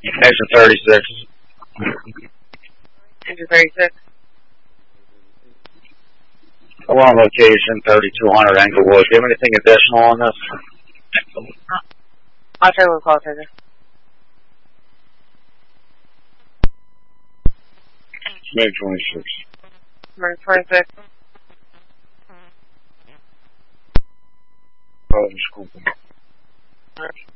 Exit 36. Exit 36. I'm on location 3200 Englewood. Do you have anything additional on this? I'll try to call taker. May 26. May 26. Oh, school. Alright.